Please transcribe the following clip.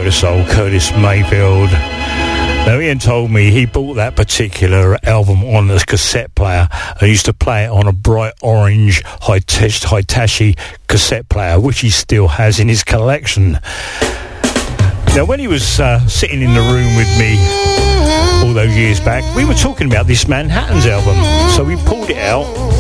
Soda Soul, Curtis Mayfield. Now, Ian told me he bought that particular album on a cassette player and used to play it on a bright orange Hitachi cassette player, which he still has in his collection. Now, when he was sitting in the room with me all those years back, we were talking about this Manhattan's album, so we pulled it out